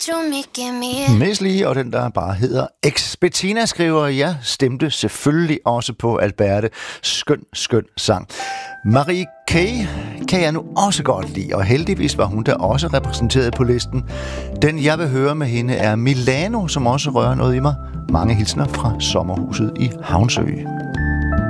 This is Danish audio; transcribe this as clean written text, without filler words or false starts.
Mesli og den, der bare hedder X. Bettina skriver, jeg stemte selvfølgelig også på Alberte. Skøn sang. Marie K. kan jeg nu også godt lide, og heldigvis var hun da også repræsenteret på listen. Den, jeg vil høre med hende, er Milano, som også rører noget i mig. Mange hilsner fra sommerhuset i Havnsø.